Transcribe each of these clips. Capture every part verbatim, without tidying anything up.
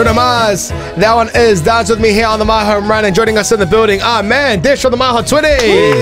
Bruno Mars. That one is Dance With Me here on the My Home Run, and joining us in the building, ah man, Dish from the My Hot Twitter.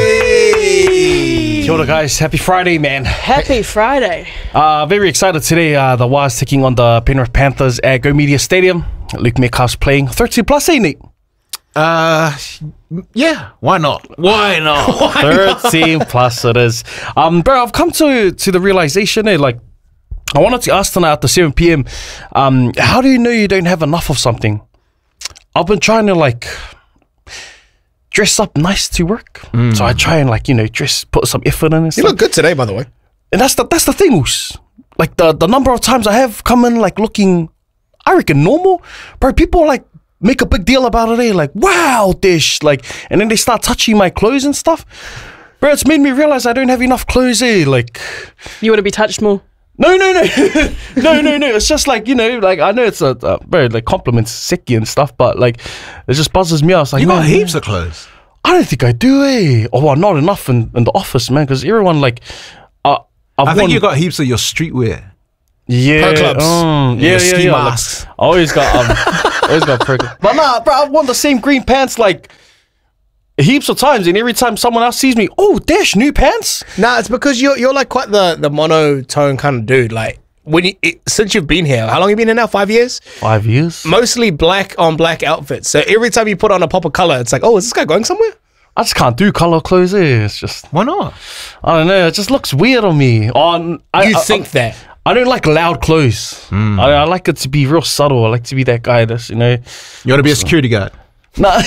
Kia ora guys, happy Friday, man. Happy Friday. Uh, very excited today. Uh, the Waz taking on the Penrith Panthers at Go Media Stadium. Luke Metcalf's playing thirteen plus, ain't it? Uh, yeah, why not? Why not? thirteen plus it is. Um, bro, I've come to to the realization eh, like, I wanted to ask tonight at the seven p m, um, how do you know you don't have enough of something? I've been trying to like dress up nice to work. Mm. So I try and like, you know, dress, put some effort in and You stuff. look good today, by the way. And that's the that's the thing, Oos. Like the, the number of times I have come in like looking, I reckon normal. Bro, people like make a big deal about it, eh? Like, wow, Dish. Like, and then they start touching my clothes and stuff. Bro, it's made me realize I don't have enough clothes, eh? Like, You want to be touched more? no, no, no, no, no, no. It's just like, you know, like I know it's a, uh, bro, like compliments sexy and stuff, but like it just buzzes me out. It's like, You got man, heaps of clothes. I don't think I do, eh? Or well, not enough in, in the office, man, because everyone like, uh, I've I think worn- you got heaps of your streetwear. Yeah, Pro clubs. mm, yeah, Your yeah, ski yeah. masks. Like, I always got, um, always got pro clubs. But nah, bro, I've worn the same green pants like heaps of times, and every time someone else sees me, oh, Dash, new pants. Nah, it's because you're you're like quite the the monotone kind of dude. Like when you it, since you've been here, how long have you been here now? Five years. Five years. Mostly black on black outfits. So every time you put on a pop of color, it's like, oh, is this guy going somewhere? I just can't do color clothes. Eh? It's just, Why not? I don't know. It just looks weird on me. On I, You I, think I, that? I don't like loud clothes. Hmm. I, I like it to be real subtle. I like to be that guy that's, you know. You want to be a security guard? Nah.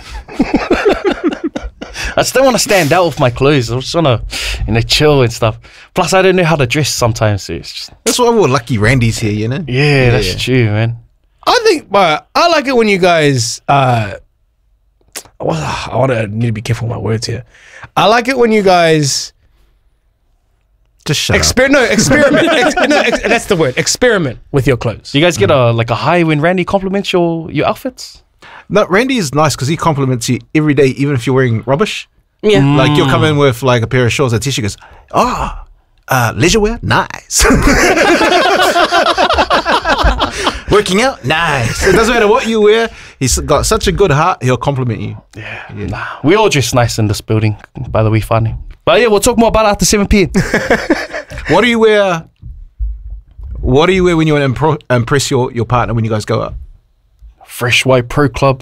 I still want to stand out with my clothes. I just want to, you know, chill and stuff. Plus, I don't know how to dress sometimes. So it's just, That's why we're lucky Randy's here, you know? yeah, that's true, man. I think, but I like it when you guys. Uh, well, I want to need to be careful with my words here. I like it when you guys. Just shut up. Exper- no, experiment. ex- no, ex- that's the word. Experiment with your clothes. Do you guys get a like a high when Randy compliments your your outfits? No, Randy is nice because he compliments you every day, even if you're wearing rubbish. Yeah. Like you'll come in with like a pair of shorts and t-shirt, goes, oh, uh, leisure wear, nice. Working out, nice. It doesn't matter what you wear. He's got such a good heart. He'll compliment you. Yeah, nah. We all dress nice in this building, by the way, funny. But yeah, we'll talk more about it after seven p m. What do you wear? What do you wear when you want to impro- impress your, your partner when you guys go out? Fresh white pro club,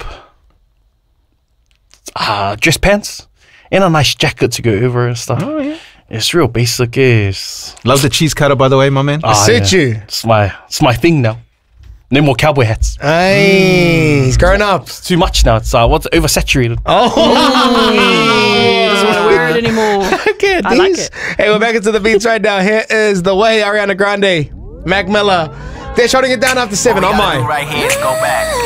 uh, dress pants, and a nice jacket to go over and stuff. Oh yeah. It's real basic, yes. Love the cheese cutter, by the way, my man. Ah, suit yeah. you. It's my it's my thing now. No more cowboy hats. Hey, he's grown up. It's too much now. It's uh, what's oversaturated. Oh, Doesn't want to wear it anymore. okay, I like these. it. Hey, we're back into the beats right now. Here is The Way, Ariana Grande, Mac Miller. They're shutting it down after seven on mine. Right here, go back.